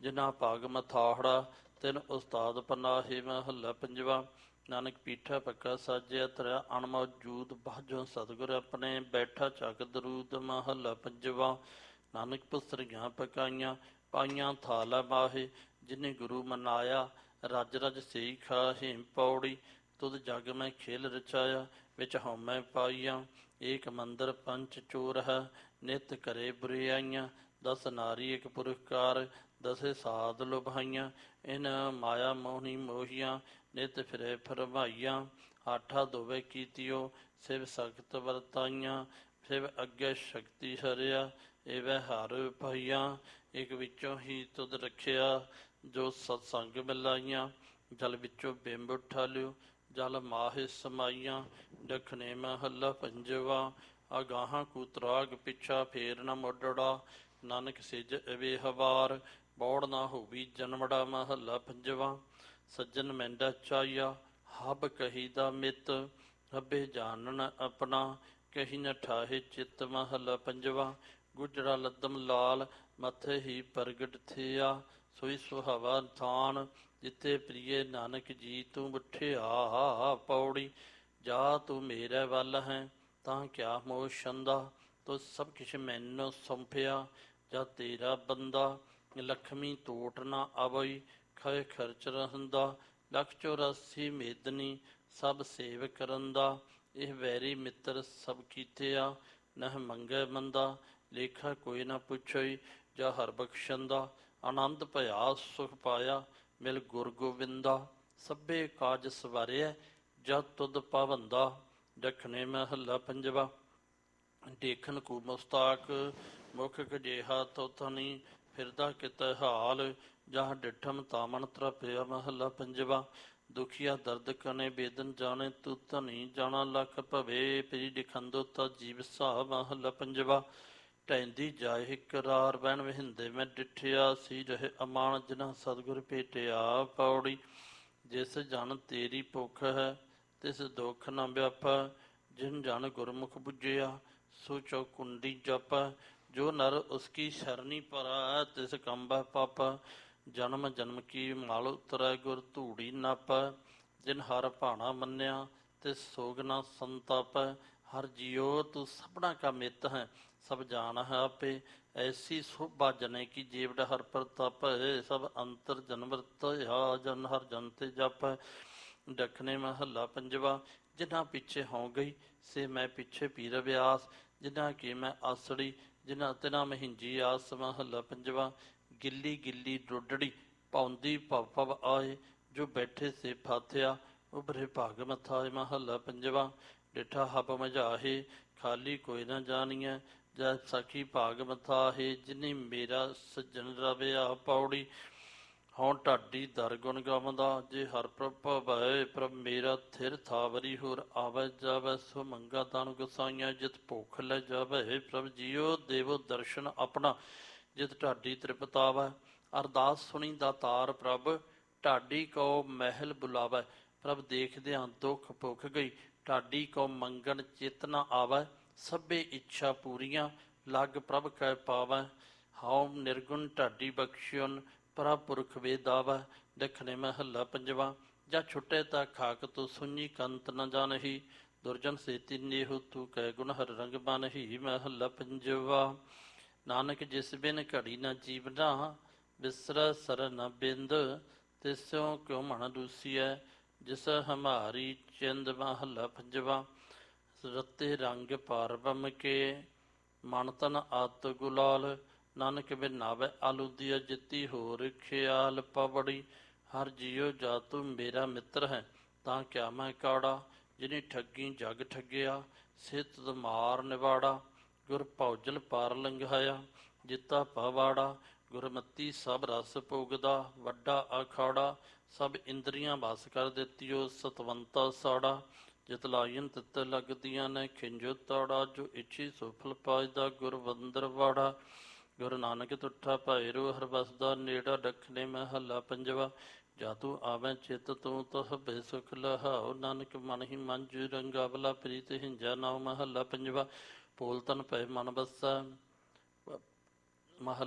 ਜਿਨ੍ਹਾਂ ਭਾਗ ਮਥਾਹੜਾ ਤਿਨ ਉਸਤਾਦ ਪਨਾਹੇ। ਮਹੱਲਾ ਪੰਜਵਾ। ਨਾਨਕ ਪੀਠਾ ਪੱਕਾ ਸਾਜਿਆ ਧਰਿਆ ਅਣਮੌਜੂਦ ਬਾਝੋਂ ਸਤਿਗੁਰ ਆਪਣੇ ਬੈਠਾ ਚੱਕ ਦਰੂਦ। ਮਹੱਲਾ ਪੰਜਵਾ। ਨਾਨਕ ਪੁਸਰੀਆਂ ਪਕਾਈਆਂ ਪਾਈਆਂ ਥਾਲਾ ਮਾਹੇ ਜਿਨੇ ਗੁਰੂ ਮਨਾਇਆ ਰਜ ਰਜ ਸਈ ਖਾਹੇ। ਪੌੜੀ। ਤੁਧ ਜਗ ਮੈਂ ਖੇਲ ਰਚਾਇਆ ਵਿੱਚ ਹਉਮੈ ਪਾਈਆਂ ਏਕ ਮੰਦਰ ਪੰਚ ਚੋਰ ਹੈ ਨਿਤ ਕਰੇ ਬੁਰਿਆਈਆਂ। 10 ਨਾਰੀ ਇੱਕ ਪੁਰਖਕਾਰ ਦਸੇ ਸਾਧ ਲੁਭਾਈਆਂ ਇਨ ਮਾਇਆ ਮੋਹਣੀ ਮੋਹੀਆਂ ਨਿਤ ਫਿਰੇ ਫਰਮਾਈਆਂ। ਆਠਾ ਦੋਵੇ ਕੀਤਿਓ ਸਿਵ ਸਖਤ ਵਰਤਾਈਆਂ ਸਿਵ ਅੱਗੇ ਸ਼ਕਤੀ ਹਰਿਆ ਏਵੈ ਹਰ ਪਾਈਆਂ। ਇੱਕ ਵਿੱਚੋਂ ਹੀ ਤੁਧ ਰੱਖਿਆ ਜੋ ਸਤਸੰਗ ਮਿਲਾਈਆਂ ਜਲ ਵਿੱਚੋਂ ਬਿੰਬ ਉਠਾਲਿਓ ਜਲ ਮਾਹੇ ਸਮਾਈਆਂ। ਦੱਖਣੇ ਮਹੱਲਾ ਪੰਜਵਾ। ਅਗਾਹਾਂ ਕੂ ਤਰਾਗ ਪਿੱਛਾ ਫੇਰ ਨਾ ਮੁੜੜਾ ਨਾਨਕ ਸਿਜ ਅਵੇਹਵਾਰ ਬੌੜ ਨਾ ਹੋਵੀ ਜਨਮੜਾ। ਮਹੱਲਾ ਪੰਜਵਾ। ਸੱਜਣ ਮਹਿੰਡਾ ਚਾਇਆ ਹਬ ਕਹੀ ਦਾ ਮਿੱਤ ਰੱਬੇ ਜਾਣਨ ਆਪਣਾ ਕਹੀ ਨ ਠਾਹੇ ਚਿੱਤ। ਮਹੱਲਾ ਪੰਜਵਾ। ਗੁਜਰਾ ਲੱਦਮ ਲਾਲ ਮੱਥੇ ਹੀ ਪ੍ਰਗਟ ਥਿਆ ਸੋਈ ਸੁਹਾਵਾ ਥਾਨ ਜਿੱਥੇ ਪ੍ਰੀਏ ਨਾਨਕ ਜੀ ਤੂੰ ਬਠਿਆ। ਪੌੜੀ। ਜਾ ਤੂੰ ਮੇਰੇ ਵੱਲ ਹੈ ਤਾਂ ਕਿਆ ਮੋਹ ਛੰਦਾ ਤੂੰ ਸਭ ਕਿਛ ਮੈਨੂੰ ਸੌਂਪਿਆ ਜਾ ਤੇਰਾ ਬੰਦਾ। ਲਖਮੀ ਤੋਟ ਨਾ ਆਵਈ ਖਏ ਖਰਚ ਰਹਿੰਦਾ 184 ਮੇਦਨੀ ਸਭ ਸੇਵ ਕਰਨ ਦਾ। ਇਹ ਵੈਰੀ ਮਿੱਤਰ ਸਭ ਕੀਤਿਆ ਨਹ ਮੰਗੈ ਮੰਦਾ ਲੇਖਾ ਕੋਈ ਨਾ ਪੁੱਛਈ ਜਾ ਹਰ ਬਖਸ਼ੰਦਾ। ਆਨੰਦ ਭਇਆ ਸੁਖ ਪਾਇਆ ਮਿਲ ਗੁਰ ਗੋਬਿੰਦਾ ਸਭੇ ਕਾਜ ਸਵਾਰਿਆ ਜਦ ਤੁਧ ਪਾਵੰਦਾ। ਦੱਖਣੇ ਮਹੱਲਾ ਪੰਜਵਾ। ਦੇਖਣ ਕੂ ਮੁਸਤਾਕ ਮੁਖ ਕਜੇਹਾ ਤੋਥਨੀ ਫਿਰਦਾ ਕਿਤੇ ਹਾਲ ਜਹ ਡਿਠਮ ਤਾਮਨ ਤਰਪਿਆ। ਮਹੱਲਾ ਪੰਜਵਾ। ਦੁਖੀਆ ਦਰਦ ਕਨੇ ਬੇਦਨ ਜਾਣੇ ਤੂੰ ਧਨੀ ਜਾਣਾ ਲੱਖ ਭਵੇ ਪ੍ਰੀ ਦਿਖੰਦੋ ਤਾ ਜੀਵ ਸਾ। ਮਹੱਲਾ ਪੰਜਵਾ। ਢਹਿੰਦੀ ਜਾਏ ਕਰਾਰ ਬਹਿਣ ਵਹਿੰਦੇ ਮੈਂ ਡਿਠਿਆ ਸੀ ਰਹੇ ਅਮਾਨ ਜਿਨ੍ਹਾਂ ਸਤਿਗੁਰ ਭੇਟਿਆ। ਪੌੜੀ। ਜਿਸ ਜਨ ਤੇਰੀ ਭੁੱਖ ਹੈ ਤਿਸ ਦੁੱਖ ਨਾ ਵਿਆਪੈ ਜਿਨ ਜਨ ਗੁਰਮੁਖ ਬੁੱਝਿਆ ਸੋ ਚੌਕੁੰਡੀ ਜਪੈ। ਜੋ ਨਰ ਉਸਕੀ ਸ਼ਰਨੀ ਪਰੈ ਤਿਸ ਕੰਬੈ ਪਾਪੈ ਜਨਮ ਜਨਮ ਕੀ ਮਲ ਉਤਰੈ ਗੁਰ ਧੂੜੀ ਨਾਪੈ। ਜਿਨ ਹਰ ਭਾਣਾ ਮੰਨਿਆ ਤਿਸ ਸੋਗ ਨਾ ਸੰਤਾਪੈ ਹਰ ਜੀਓ ਤੂੰ ਸਭਨਾ ਕਾ ਮਿੱਤ ਹੈ ਸਭ ਜਾਣ ਹੈ ਆਪੇ। ਐਸੀ ਸੋਭਾ ਜਨੇ ਕੀ ਜੀਵੜ ਹਰ ਪ੍ਰਤਾਪੈ ਸਭ ਅੰਤਰ ਜਨਮਰਤ ਜਨ ਹਰ ਜਨ ਤੇ ਜਾਪੈ। ਦੱਖਣੇ ਮਹੱਲਾ ਪੰਜਵਾ। ਜਿਨ੍ਹਾਂ ਪਿੱਛੇ ਹੋਂ ਗਈ ਸੇ ਮੈਂ ਪਿੱਛੇ ਪੀਰ ਵਿਆਸ ਜਿਨ੍ਹਾਂ ਕੀ ਮੈਂ ਆਸੜੀ ਜਿਨ੍ਹਾਂ ਤਿਨਾ ਮਹਿੰਜੀ ਆਸ। ਮਹੱਲਾ ਪੰਜਵਾ। ਗਿੱਲੀ ਗਿੱਲੀ ਡੋਡੜੀ ਪਾਉਂਦੀ ਭਵ ਭਵ ਆਏ ਜੋ ਬੈਠੇ ਸੇ ਫਾਥਿਆ ਉਭਰੇ ਭਾਗ ਮਥਾਏ। ਮਹੱਲਾ ਪੰਜਵਾ। ਡਿਠਾ ਹਬ ਮਝਾਹੇ ਖਾਲੀ ਕੋਈ ਨਾ ਜਾਣੀਐ ਜੈ ਸਖੀ ਭਾਗ ਮਥਾਹੇ ਜਿਨੀ ਮੇਰਾ ਸੱਜਣ ਰਵਿਆ। ਪੌੜੀ। ਹੋਂ ਢਾਡੀ ਦਰ ਗੁਣ ਗਾਵੰਦਾ ਜੇ ਹਰ ਪ੍ਰਭ ਭਵੈ ਪ੍ਰਭ ਮੇਰਾ ਥਿਰ ਥਾਵਰੀ ਹੋਰ ਆਵੈ ਜਾਵੈ ਸੋ ਮੰਗਾ ਦਾਨ ਗੁਸਾਈਆਂ ਜਿਤ ਭੁੱਖ ਲੈ ਜਾਵੈ। ਪ੍ਰਭ ਜੀਓ ਦੇਵੋ ਦਰਸ਼ਨ ਆਪਣਾ ਜਿਤ ਢਾਡੀ ਤ੍ਰਿਪਤਾਵੈ ਅਰਦਾਸ ਸੁਣੀ ਦਾਤਾਰ ਪ੍ਰਭ ਢਾਡੀ ਕਉ ਮਹਿਲ ਬੁਲਾਵੈ। ਪ੍ਰਭ ਦੇਖਦਿਆਂ ਦੁੱਖ ਭੁੱਖ ਗਈ ਢਾਡੀ ਕਉ ਮੰਗਣ ਚਿਤ ਨਾ ਆਵੈ ਸਭੇ ਇੱਛਾ ਪੂਰੀਆਂ ਲੱਗ ਪ੍ਰਭ ਕੈ ਪਾਵੈ। ਹਉ ਨਿਰਗੁਣ ਢਾਡੀ ਬਖਸ਼ਿਓਨ ਪ੍ਰਭ ਪੁਰਖ ਵੇਦਾਵੈ। ਦੱਖਣੇ ਮਹੱਲਾ ਪੰਜਵਾ। ਜਾ ਛੁੱਟੇ ਤਾ ਖਾਕ ਤੂੰ ਸੁਣੀ ਕੰਤ ਨ ਜਾਣਹੀ ਦੁਰਜਨ ਸੇਤੀ ਨੇਹੁ ਤੂੰ ਕੈ ਗੁਣ ਹਰ ਰੰਗ ਬਨਹੀ। ਮਹੱਲਾ ਪੰਜਵਾ। ਨਾਨਕ ਜਿਸ ਬਿਨ ਘੜੀ ਨ ਜੀਵਨਾ ਬਿਸਰੈ ਸਰ ਨ ਬਿੰਦ ਤਿਸਿਉ ਕਿਉ ਮਨ ਦੂਸੀਐ ਜਿਸ ਹਮਾਰੀ ਚਿੰਦ। ਮਹੱਲਾ ਪੰਜਵਾ। ਰਤੇ ਰੰਗ ਪਾਰਬਮ ਕੇ ਮਨ ਤਨ ਆਤ ਗੁਲਾਲ ਨਾਨਕ ਬਿਨ ਨਾਵੈ ਆਲੂਦੀਆ ਜਿੱਤੀ ਹੋਰ ਖਿਆਲ। ਪਵੜੀ। ਹਰ ਜੀਓ ਜਾ ਤੂੰ ਮੇਰਾ ਮਿੱਤਰ ਹੈ ਤਾਂ ਕਿਆ ਮੈਂ ਕਾੜਾ ਜਿਨੀ ਠੱਗੀ ਜਗ ਠੱਗਿਆ ਸੇ ਤੁਧ ਮਾਰ ਨਿਵਾੜਾ। ਗੁਰ ਭੌਜਲ ਪਾਰ ਲੰਘਾਇਆ ਜਿੱਤਾ ਪਵਾੜਾ ਗੁਰਮਤੀ ਸਭ ਰਸ ਭੋਗਦਾ ਵੱਡਾ ਅਖਾੜਾ। ਸਭ ਇੰਦਰੀਆਂ ਬਸ ਕਰ ਦਿੱਤੀਓ ਸਤਵੰਤਾ ਸਾੜਾ ਜਿਤ ਲਾਈਨ ਤਿਤ ਲੱਗਦੀਆਂ ਨੇ ਖਿੰਜੋ ਤਾੜਾ। ਜੋ ਇੱਛੀ ਸੋ ਫਲ ਪਾਇਦਾ ਗੁਰ ਵੰਦਰ ਵਾੜਾ ਗੁਰੂ ਨਾਨਕ ਤੁਠਾ ਭੈਰੋ ਹਰ ਬਸਦਾ ਨੇੜਾ। ਦੱਖਣੇ ਮਹੱਲਾ ਪੰਜਵਾ। ਜਾ ਤੂੰ ਆਵੈ ਚਿੱਤ ਤੂੰ ਤਹਬੇ ਸੁਖ ਲਹਾਉ ਨਾਨਕ ਮਨ ਹੀ ਮਨ ਜੁ ਰੰਗਾਵਲਾ ਪ੍ਰੀਤ ਹਿੰਜਾ ਨਾਉ। ਮਹੱਲਾ ਪੰਜਵਾ। ਪੋਲ ਤਨ ਭੈ ਮਨ ਬਸੈ। ਮਹੱਲਾ